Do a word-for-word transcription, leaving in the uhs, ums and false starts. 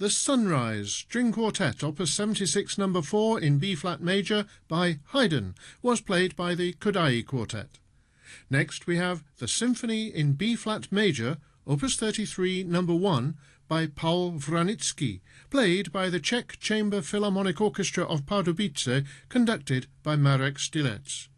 The Sunrise String Quartet, Opus seventy-six, number four in B-flat major by Haydn, was played by the Kodály Quartet. Next we have the Symphony in B-flat major, Opus thirty-three, number one by Paul Vranitzky, played by the Czech Chamber Philharmonic Orchestra of Pardubice, conducted by Marek Stilec.